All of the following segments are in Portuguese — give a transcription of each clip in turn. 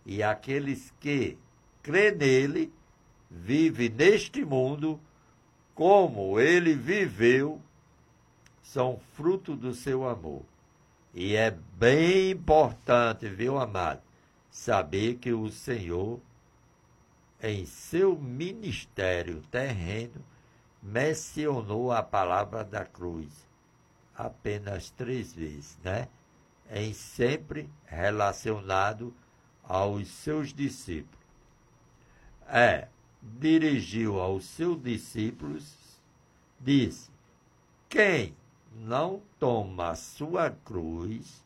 E aqueles que crê nele, vive neste mundo como ele viveu, são fruto do seu amor. E é bem importante, viu, amado, saber que o Senhor, em seu ministério terreno, mencionou a palavra da cruz apenas 3 vezes, né? Em sempre relacionado aos seus discípulos. Dirigiu aos seus discípulos, disse: quem não toma a sua cruz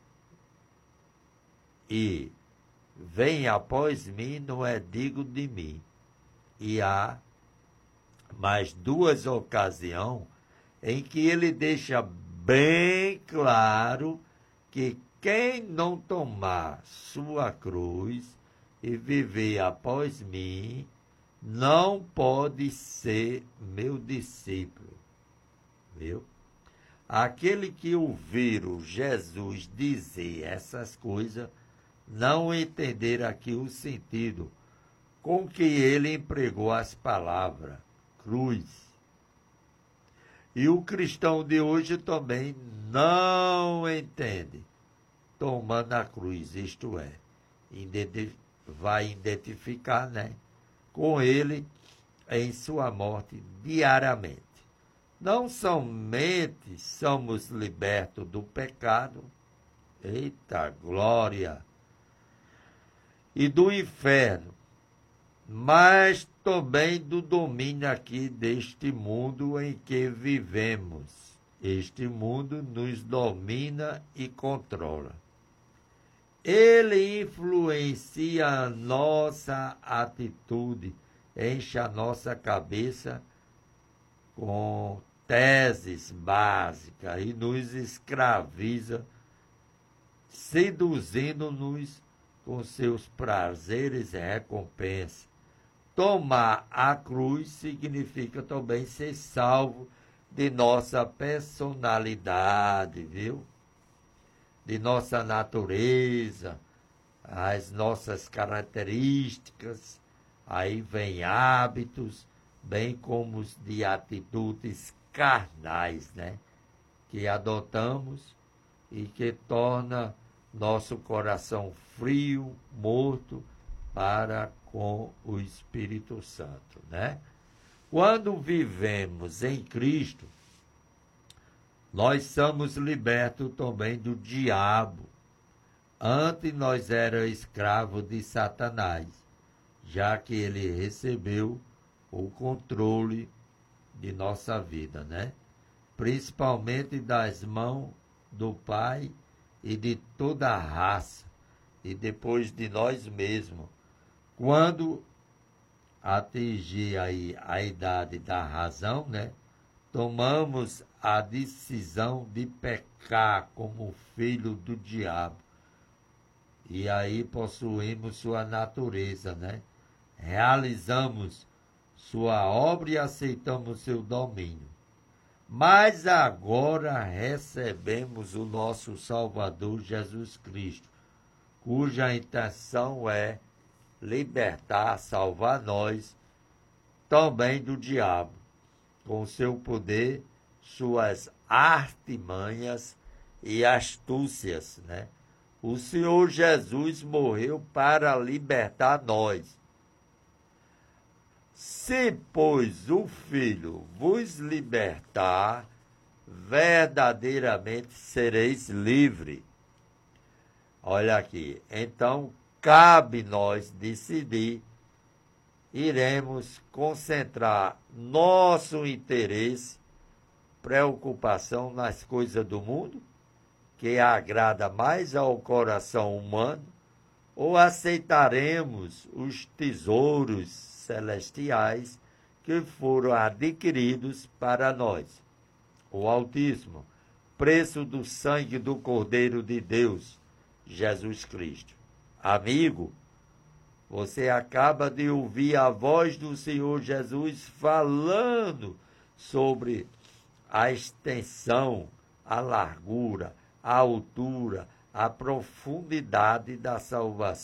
e vem após mim, não é digno de mim. E há mais 2 ocasiões em que ele deixa bem claro que quem não tomar sua cruz e viver após mim, não pode ser meu discípulo. Viu? Aquele que ouviram Jesus dizer essas coisas, não entender aqui o sentido com que ele empregou as palavras cruz. E o cristão de hoje também não entende, tomando a cruz, isto é, vai identificar, né, com ele em sua morte diariamente. Não somente somos libertos do pecado, eita glória, e do inferno, mas também do domínio aqui deste mundo em que vivemos. Este mundo nos domina e controla. Ele influencia a nossa atitude, enche a nossa cabeça com teses básicas e nos escraviza, seduzindo-nos com seus prazeres e recompensas. Tomar a cruz significa também ser salvo de nossa personalidade, viu? De nossa natureza, as nossas características, aí vem hábitos, bem como os de atitudes carnais, né? Que adotamos e que torna nosso coração frio, morto, para com o Espírito Santo, né? Quando vivemos em Cristo, nós somos libertos também do diabo. Antes nós éramos escravos de Satanás, já que ele recebeu o controle de nossa vida, né? Principalmente das mãos do Pai e de toda a raça, e depois de nós mesmos. Quando atingir aí a idade da razão, né, tomamos a decisão de pecar como filho do diabo. E aí possuímos sua natureza, né? Realizamos sua obra e aceitamos seu domínio. Mas agora recebemos o nosso Salvador Jesus Cristo, cuja intenção é libertar, salvar nós também do diabo, com seu poder, suas artimanhas e astúcias, né? O Senhor Jesus morreu para libertar nós. Se, pois, o Filho vos libertar, verdadeiramente sereis livres. Olha aqui, então cabe nós decidir, iremos concentrar nosso interesse, preocupação nas coisas do mundo, que agrada mais ao coração humano, ou aceitaremos os tesouros celestiais que foram adquiridos para nós. O Altíssimo, preço do sangue do Cordeiro de Deus, Jesus Cristo. Amigo, você acaba de ouvir a voz do Senhor Jesus falando sobre a extensão, a largura, a altura, a profundidade da salvação.